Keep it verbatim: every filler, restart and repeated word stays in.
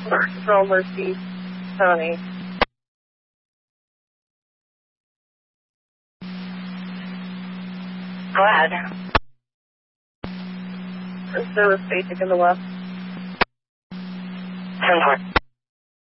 Control Mercy, Tony. Go ahead. Service basic in the west. ten four.